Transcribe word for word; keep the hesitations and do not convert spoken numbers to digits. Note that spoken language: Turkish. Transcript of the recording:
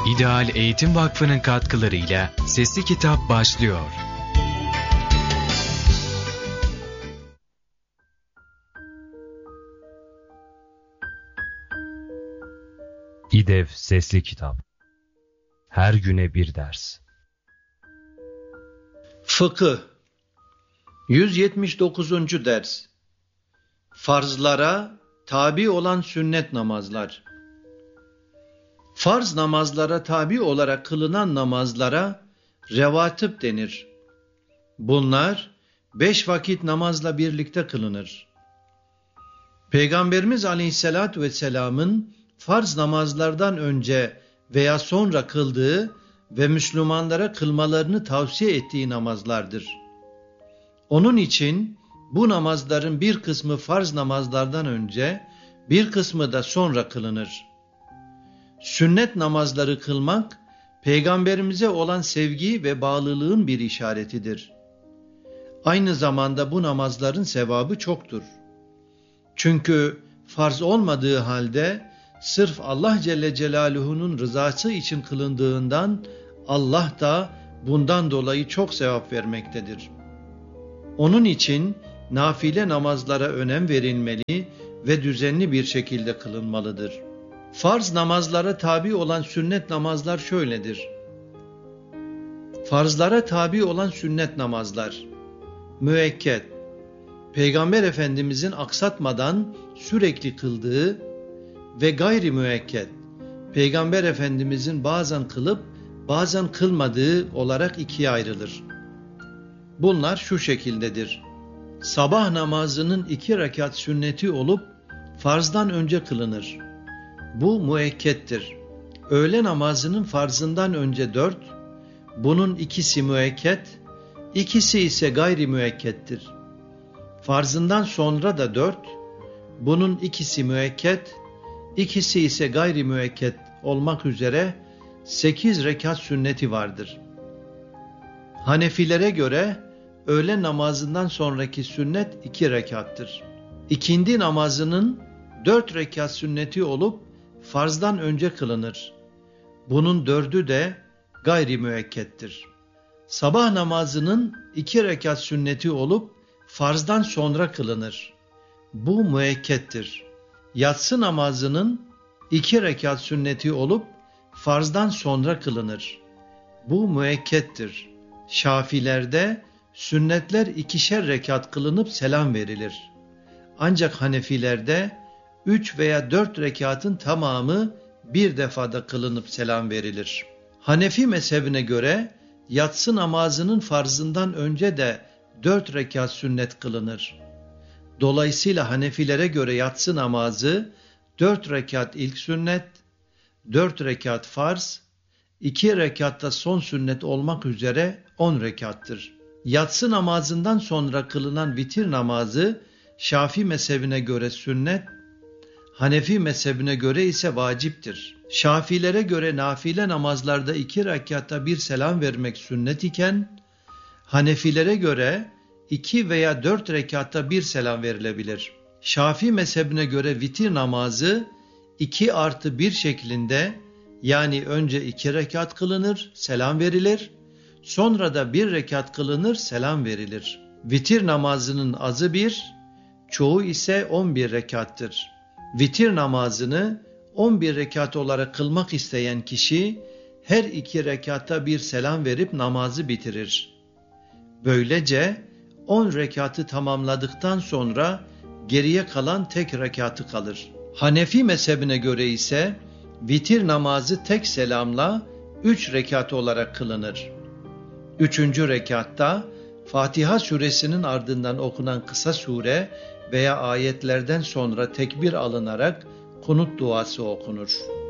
İdeal Eğitim Vakfı'nın katkılarıyla Sesli Kitap başlıyor. İDEV Sesli Kitap. Her güne bir ders. Fıkıh yüz yetmiş dokuzuncu ders. Farzlara tabi olan sünnet namazlar. Farz namazlara tabi olarak kılınan namazlara revatip denir. Bunlar beş vakit namazla birlikte kılınır. Peygamberimiz Aleyhisselatü Vesselam'ın farz namazlardan önce veya sonra kıldığı ve Müslümanlara kılmalarını tavsiye ettiği namazlardır. Onun için bu namazların bir kısmı farz namazlardan önce, bir kısmı da sonra kılınır. Sünnet namazları kılmak, Peygamberimize olan sevgi ve bağlılığın bir işaretidir. Aynı zamanda bu namazların sevabı çoktur. Çünkü farz olmadığı halde, sırf Allah Celle Celaluhu'nun rızası için kılındığından, Allah da bundan dolayı çok sevap vermektedir. Onun için nafile namazlara önem verilmeli ve düzenli bir şekilde kılınmalıdır. Farz namazlara tabi olan sünnet namazlar şöyledir. Farzlara tabi olan sünnet namazlar: müekket, Peygamber Efendimizin aksatmadan sürekli kıldığı, ve gayri müekket, Peygamber Efendimizin bazen kılıp bazen kılmadığı olarak ikiye ayrılır. Bunlar şu şekildedir. Sabah namazının iki rekat sünneti olup farzdan önce kılınır. Bu müekkettir. Öğle namazının farzından önce dört, bunun ikisi müekket, ikisi ise gayri müekkettir. Farzından sonra da dört, bunun ikisi müekket, İkisi ise gayri müekket olmak üzere sekiz rekat sünneti vardır. Hanefilere göre öğle namazından sonraki sünnet iki rekattır. İkindi namazının dört rekat sünneti olup farzdan önce kılınır. Bunun dördü de gayri müekkettir. Sabah namazının iki rekat sünneti olup farzdan sonra kılınır. Bu müekkettir. Yatsı namazının iki rekat sünneti olup farzdan sonra kılınır. Bu müekkettir. Şafilerde sünnetler ikişer rekat kılınıp selam verilir. Ancak Hanefilerde üç veya dört rekatın tamamı bir defada kılınıp selam verilir. Hanefi mezhebine göre yatsı namazının farzından önce de dört rekat sünnet kılınır. Dolayısıyla Hanefilere göre yatsı namazı dört rekat ilk sünnet, dört rekat farz, iki rekatta son sünnet olmak üzere on rekattır. Yatsı namazından sonra kılınan vitir namazı Şafii mezhebine göre sünnet, Hanefi mezhebine göre ise vaciptir. Şafilere göre nafile namazlarda iki rekatta bir selam vermek sünnet iken, Hanefilere göre iki veya dört rekatta bir selam verilebilir. Şafii mezhebine göre vitir namazı iki artı bir şeklinde, yani önce iki rekat kılınır, selam verilir, sonra da bir rekat kılınır, selam verilir. Vitir namazının azı bir, çoğu ise on bir rekattır. Vitir namazını on bir rekat olarak kılmak isteyen kişi her iki rekatta bir selam verip namazı bitirir. Böylece on rekatı tamamladıktan sonra geriye kalan tek rekatı kalır. Hanefi mezhebine göre ise vitir namazı tek selamla üç rekat olarak kılınır. Üçüncü rekatta Fatiha suresinin ardından okunan kısa sure veya ayetlerden sonra tekbir alınarak kunut duası okunur.